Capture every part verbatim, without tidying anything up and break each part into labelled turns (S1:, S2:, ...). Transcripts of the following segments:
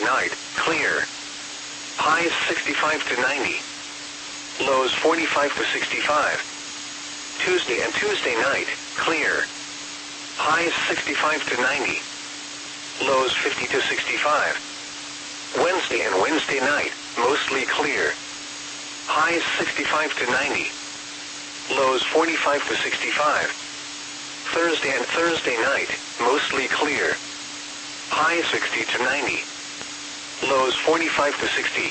S1: night, clear. Highs sixty-five to ninety. Lows forty-five to sixty-five. Tuesday and Tuesday night, clear. Highs sixty-five to ninety. Lows fifty to sixty-five. Wednesday and Wednesday night, mostly clear. Highs sixty-five to ninety. Lows forty-five to sixty-five. Thursday and Thursday night, mostly clear. Highs sixty to ninety. Lows forty-five to sixty.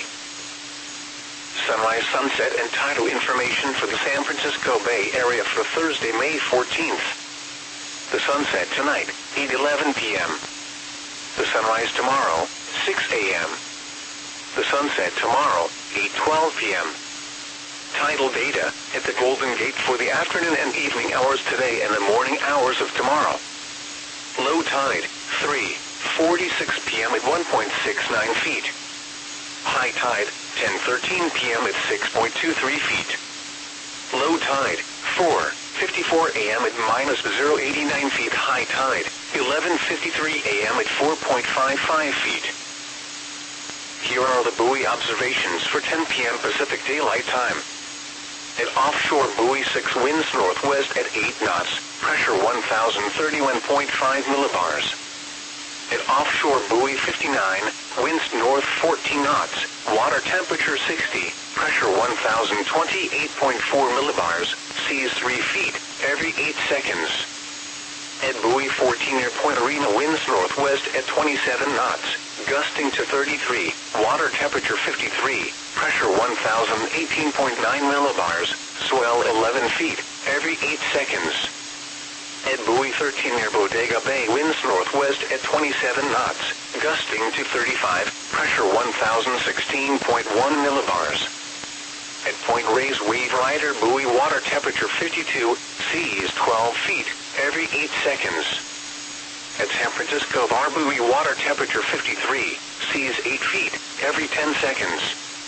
S1: Sunrise, sunset, and tidal information for the San Francisco Bay Area for Thursday, May fourteenth. The sunset tonight, eight eleven p m The sunrise tomorrow, six a m The sunset tomorrow, eight twelve p m Tidal data at the Golden Gate for the afternoon and evening hours today and the morning hours of tomorrow. Low tide, three forty-six p m at one point six nine feet. High tide, ten thirteen p m at six point two three feet. Low tide, four fifty-four a m at minus zero point eight nine feet. High tide, eleven fifty-three a m at four point five five feet. Here are the buoy observations for ten p m Pacific Daylight Time. At offshore buoy six, winds northwest at eight knots, pressure one thousand thirty-one point five millibars. At offshore buoy fifty-nine, winds north fourteen knots, water temperature sixty, pressure one thousand twenty-eight point four millibars, seas three feet, every eight seconds. At buoy fourteen near Point Arena, winds northwest at twenty-seven knots, gusting to thirty-three, water temperature fifty-three, pressure one thousand eighteen point nine millibars, swell eleven feet, every eight seconds. At buoy thirteen near Bodega Bay, winds northwest at twenty-seven knots, gusting to thirty-five, pressure one thousand sixteen point one millibars. At Point Reyes Wave Rider buoy, water temperature fifty-two, seas twelve feet, every eight seconds. At San Francisco Bar buoy, water temperature fifty-three, seas eight feet, every ten seconds.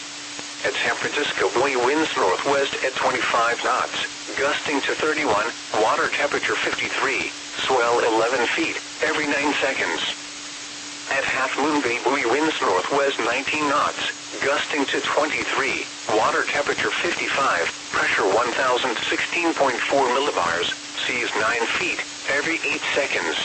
S1: At San Francisco buoy, winds northwest at twenty-five knots, gusting to thirty-one, water temperature fifty-three, swell eleven feet, every nine seconds. At Half Moon Bay buoy, winds northwest nineteen knots, gusting to twenty-three, water temperature fifty-five, pressure one thousand sixteen point four millibars, seas nine feet, every eight seconds.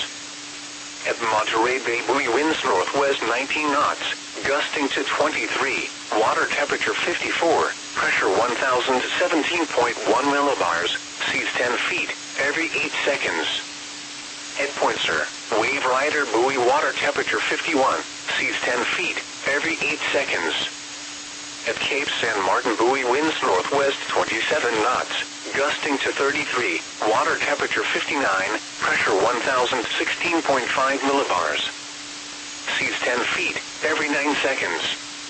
S1: At Monterey Bay buoy, winds northwest nineteen knots, gusting to twenty-three, water temperature fifty-four, pressure one thousand seventeen point one millibars, seas ten feet, every eight seconds. At Point Sur Wave Rider buoy, water temperature fifty-one, seas ten feet, every eight seconds. At Cape San Martin buoy, winds northwest twenty-seven knots, gusting to thirty-three, water temperature fifty-nine, pressure one thousand sixteen point five millibars. Seas ten feet, every nine seconds.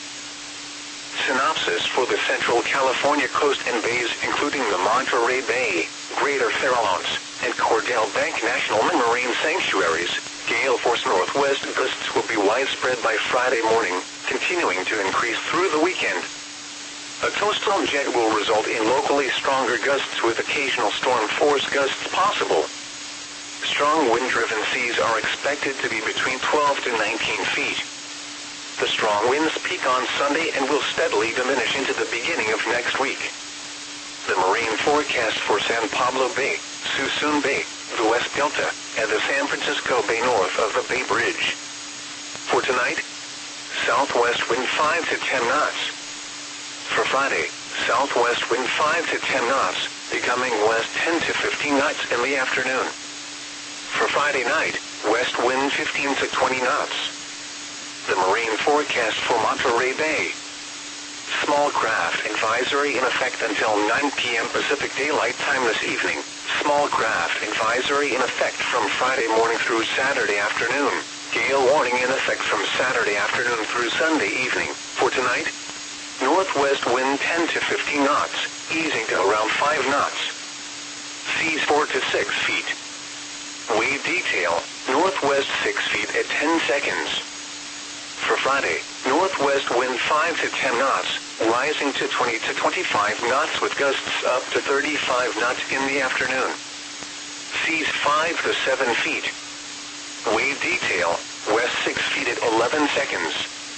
S1: Synopsis for the Central California coast and bays, including the Monterey Bay, Greater Farallones, and Cordell Bank National Marine Sanctuaries. Gale force northwest gusts will be widespread by Friday morning, continuing to increase through the weekend. A coastal jet will result in locally stronger gusts with occasional storm force gusts possible. Strong wind-driven seas are expected to be between twelve to nineteen feet. The strong winds peak on Sunday and will steadily diminish into the beginning of next week. The marine forecast for San Pablo Bay, Suisun Bay, the West Delta, and the San Francisco Bay north of the Bay Bridge. For tonight, southwest wind five to ten knots. For Friday, southwest wind five to ten knots, becoming west ten to fifteen knots in the afternoon. For Friday night, west wind fifteen to twenty knots. The marine forecast for Monterey Bay. Small craft advisory in effect until nine p m Pacific Daylight Time this evening. Small craft advisory in effect from Friday morning through Saturday afternoon. Gale warning in effect from Saturday afternoon through Sunday evening. For tonight, northwest wind ten to fifteen knots, easing to around five knots. Seas four to six feet. Wave detail, northwest six feet at ten seconds. For Friday, northwest wind five to ten knots, rising to twenty to twenty-five knots with gusts up to thirty-five knots in the afternoon. Seas five to seven feet. Wave detail, west six feet at eleven seconds.